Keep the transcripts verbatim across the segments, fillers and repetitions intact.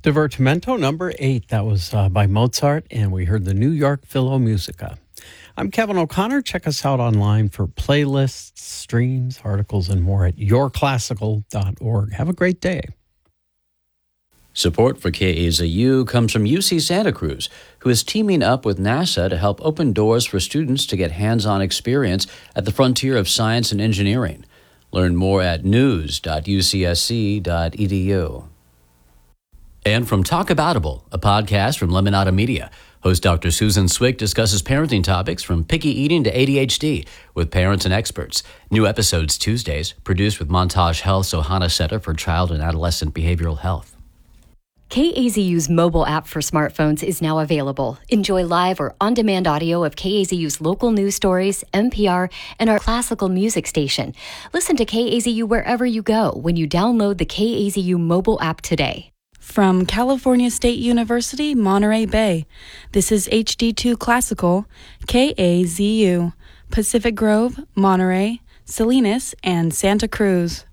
Divertimento number eight. That was uh, by Mozart, and we heard the New York Philharmonica. I'm Kevin O'Connor. Check us out online for playlists, streams, articles, and more at your classical dot org. Have a great day. Support for K A Z U comes from U C Santa Cruz, who is teaming up with NASA to help open doors for students to get hands-on experience at the frontier of science and engineering. Learn more at news dot u c s c dot e d u. And from Talk Aboutable, a podcast from Lemonada Media, host Doctor Susan Swick discusses parenting topics from picky eating to A D H D with parents and experts. New episodes Tuesdays, produced with Montage Health's Ohana Center for Child and Adolescent Behavioral Health. K A Z U's mobile app for smartphones is now available. Enjoy live or on-demand audio of K A Z U's local news stories, N P R, and our classical music station. Listen to K A Z U wherever you go when you download the K A Z U mobile app today. From California State University, Monterey Bay, this is H D two Classical, K A Z U, Pacific Grove, Monterey, Salinas, and Santa Cruz.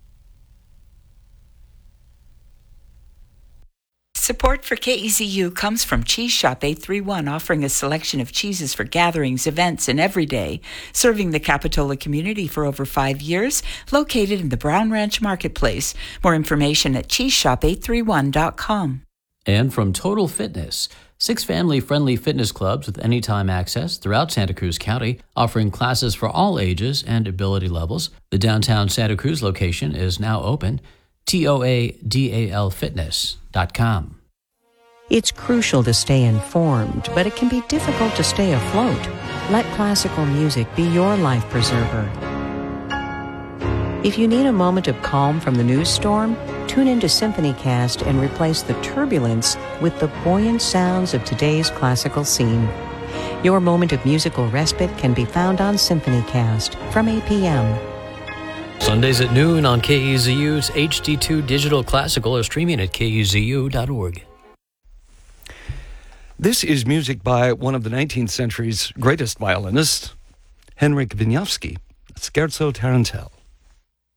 Support for K E Z U comes from Cheese Shop eight three one, offering a selection of cheeses for gatherings, events, and every day. Serving the Capitola community for over five years, located in the Brown Ranch Marketplace. More information at cheese shop eight three one dot com. And from Total Fitness, six family-friendly fitness clubs with anytime access throughout Santa Cruz County, offering classes for all ages and ability levels. The downtown Santa Cruz location is now open. T O A D A L fitness dot com. It's crucial to stay informed, but it can be difficult to stay afloat. Let classical music be your life preserver. If you need a moment of calm from the news storm, tune into SymphonyCast and replace the turbulence with the buoyant sounds of today's classical scene. Your moment of musical respite can be found on SymphonyCast from eight p.m. Sundays at noon on K E Z U's H D two Digital Classical or streaming at K E Z U dot org. This is music by one of the nineteenth century's greatest violinists, Henryk Wieniawski, Scherzo Tarantelle.